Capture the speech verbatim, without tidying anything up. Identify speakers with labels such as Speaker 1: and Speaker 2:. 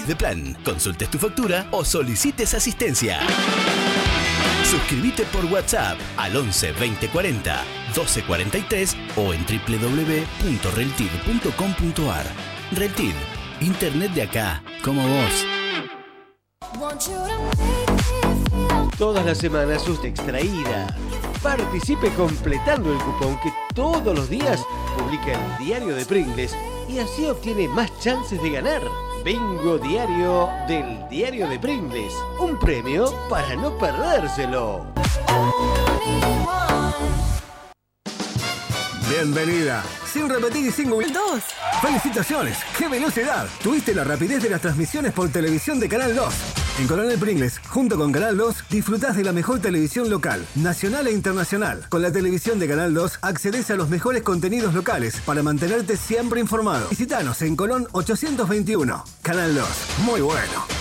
Speaker 1: de plan. Consultes tu factura o solicites asistencia. Suscríbete por WhatsApp al once veinte cuarenta doce cuarenta y tres o en doble u doble u doble u punto reltid punto com punto ar. Reltid, internet de acá, como vos.
Speaker 2: Todas las semanas usted extraída. Participe completando el cupón que todos los días publica el Diario de Pringles y así obtiene más chances de ganar. Bingo diario del Diario de Pringles. Un premio para no perdérselo.
Speaker 3: Bienvenida. Sin repetir y sin Google.
Speaker 4: Dos.
Speaker 3: ¡Felicitaciones! ¡Qué velocidad! Tuviste la rapidez de las transmisiones por televisión de Canal dos. En Coronel Pringles, junto con Canal dos, disfrutás de la mejor televisión local, nacional e internacional. Con la televisión de Canal dos, accedes a los mejores contenidos locales para mantenerte siempre informado. Visítanos en Colón ochocientos veintiuno. Canal dos. Muy bueno.